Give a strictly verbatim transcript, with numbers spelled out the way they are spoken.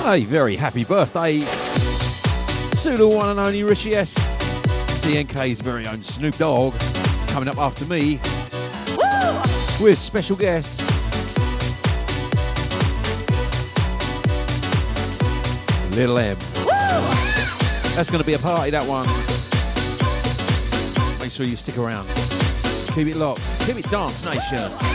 A very happy birthday to the one and only Richie S. D N K's very own Snoop Dogg coming up after me. Woo! With special guest Little M. Woo! That's going to be a party, that one. Make sure you stick around. Keep it locked. Keep it Dance Nation.